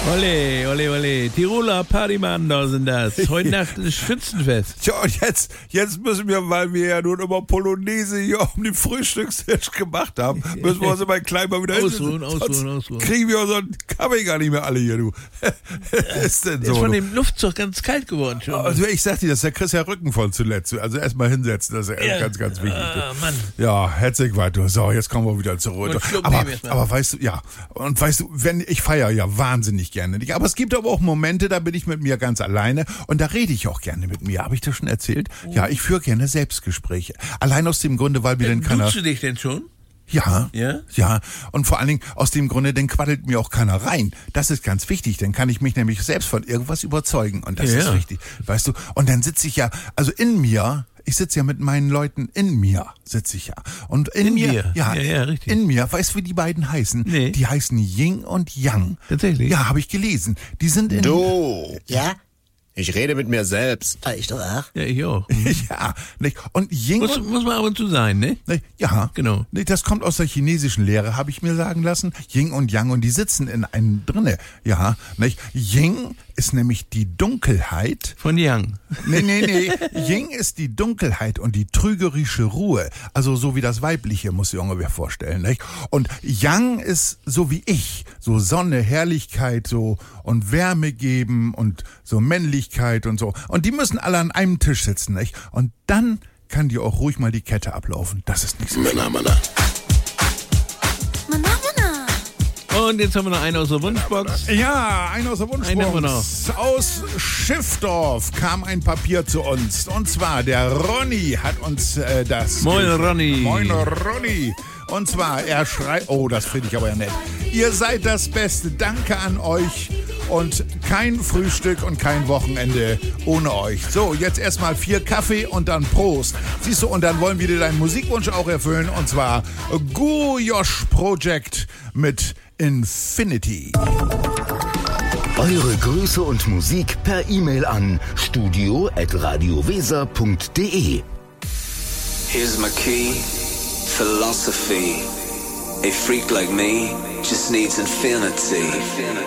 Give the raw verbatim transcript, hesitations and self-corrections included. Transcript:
Ole, ole, ole. Tiroler Partymann, da sind das. Heute Nacht ist Schützenfest. Tja, und jetzt, jetzt müssen wir, weil wir ja nun immer Polonaise hier um den Frühstückstisch gemacht haben, müssen wir uns immer klein mal wieder Ausruhen, ausruhen, ausruhen. Kriegen wir unseren Kaffee gar nicht mehr alle hier, du. Ist denn so? Ist von dem Luftzug ganz kalt geworden schon. Also ich sag dir, das ist der Chris ja Rücken von zuletzt. Also erstmal hinsetzen, das ist Ja. ganz, ganz wichtig. Ah, Mann. Ja, herzlich weiter. So, jetzt kommen wir wieder zurück. Und Schluck Aber, nehmen erst mal. aber weißt du, ja, und weißt du, wenn ich feiere ja wahnsinnig gerne. Aber es gibt aber auch Momente, da bin ich mit mir ganz alleine und da rede ich auch gerne mit mir. Habe ich das schon erzählt? Oh. Ja, ich führe gerne Selbstgespräche. Allein aus dem Grunde, weil mir dann keiner... Duzt du dich denn schon? Ja, Ja? ja. Und vor allen Dingen aus dem Grunde, dann quaddelt mir auch keiner rein. Das ist ganz wichtig. Dann kann ich mich nämlich selbst von irgendwas überzeugen. Und das Ja. ist wichtig. Weißt du? Und dann sitze ich ja, also in mir, ich sitze ja mit meinen Leuten in mir, sitze ich ja. Und in, In mir, dir? ja, Ja, ja, richtig. in mir, weißt du, wie die beiden heißen? Nee. Die heißen Yin und Yang. Tatsächlich? Ja, habe ich gelesen. Die sind in... Du, Ja? ich rede mit mir selbst. Ah, ich doch auch. Ja, ich auch. Ja, nicht? Und Yin Muss, und... muss man ab und zu sein, ne? Ne, Ja, Genau. Ne, das kommt aus der chinesischen Lehre, habe ich mir sagen lassen. Yin und Yang und die sitzen in einem drinne. Ja, nicht? Yin ist nämlich die Dunkelheit. Von Yang. Nee, nee, nee. Yin ist die Dunkelheit und die trügerische Ruhe. Also so wie das Weibliche, muss ich ungefähr vorstellen, nicht? Und Yang ist so wie ich. So Sonne, Herrlichkeit, so und Wärme geben und so Männlichkeit und so. Und die müssen alle an einem Tisch sitzen, nicht? Und dann kann dir auch ruhig mal die Kette ablaufen. Das ist nicht so schlimm. Männer, Männer. Mana, mana. Und jetzt haben wir noch einen aus der Wunschbox. Ja, einer aus der Einen haben wir Wunschbox. Aus Schiffdorf kam ein Papier zu uns. Und zwar, der Ronny hat uns äh, das... Moin, Ronny. Moin, Ronny. Und zwar, er schreibt... Oh, das finde ich aber ja nett. Ihr seid das Beste. Danke an euch. Und kein Frühstück und kein Wochenende ohne euch. So, jetzt erstmal vier Kaffee und dann Prost. Siehst du, und dann wollen wir dir deinen Musikwunsch auch erfüllen. Und zwar Guru Josh Project mit Infinity. Eure Grüße und Musik per E-Mail an studio at radioweser punkt de. Here's my key, philosophy. A freak like me just needs infinity.